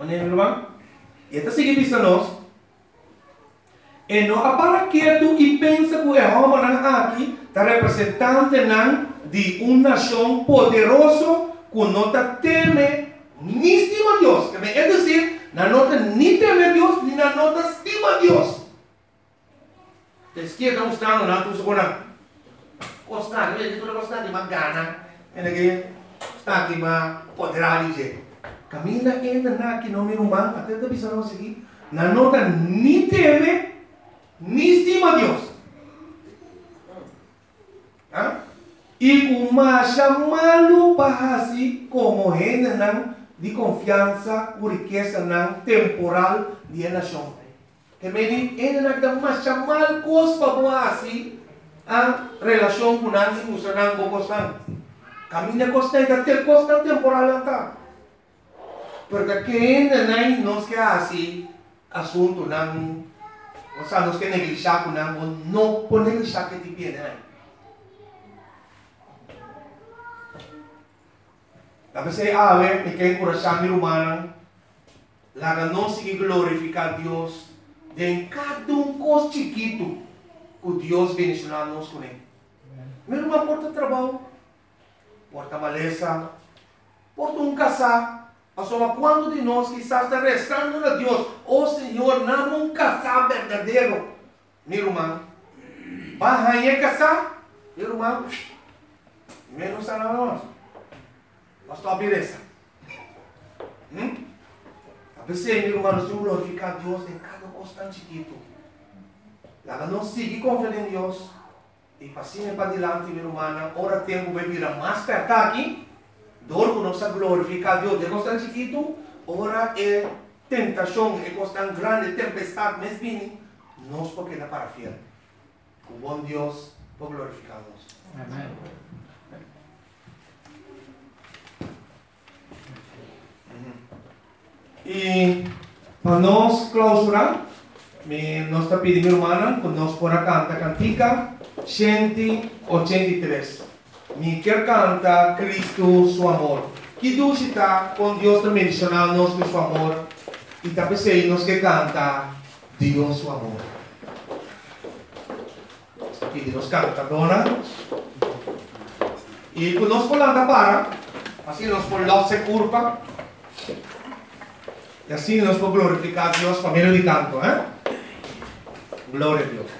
hermano? Y esta sigue diciendo, e no para que tú y piensa que el hombre aquí está representante de una nación poderoso que no te teme ni estima a Dios. Es decir, no te ni teme a Dios ni no te estima a Dios. Es que estamos mostrando na tu segunda. Costa, que tu costa de más gana, en el que está aquí más poderoso dice. Camina na que no me humano, até te bisano seguir. No te ni teme ni estima a Dios. ¿Ah? Y como chamarlo para así como gente de confianza o riqueza temporal de la nación. Que me dice, ele não dá chamar coisa para assim a relação com nós e usando com coisa. Caminha coisa e ter coisa temporal lá. Porque quem não nos quer assim assunto não, ou seja, nos quer negligenciar com não pode negligenciar que te viene aí. A veces a ver, me quer encorajar mi humana, la não sigue glorificar Deus de cada coisa chiquito que Deus bendicionou-nos com ele. Meu irmão, porta trabalho, porta maleza, porta casar. Mas quando de nós quizás está restando a Deus, oh Senhor, não casar verdadeiro. Meu irmão, vai a casar, meu irmão, menos a nós. Nós estamos a beleza. A veces, meu irmão, nós temos que glorificar a Deus em cada coisa tão chiquito. Lá não sigue confiando em Deus. E passinho para adiante, meu irmão, ora tempo vai virar mais perto aqui. Dor que nós glorificar a Deus de coisa tão chiquito, ora é tentação, é coisa tão grande, tempestade, mas bem, nós porque não para fiel. O bom Deus para glorificar-nos. Amém. E para nós clausurar, nós está pedindo, irmã, que nós por cantar cantica 183. Me quer cantar Cristo, seu amor. Que Deus está com Deus também mencionando-nos com seu amor. E também sei nós que canta Deus, seu amor. Aqui nós canta agora. E quando nós falamos para, assim nós falamos se curva. E assim nós podemos glorificar a Deus por meio de canto, Glória a Deus.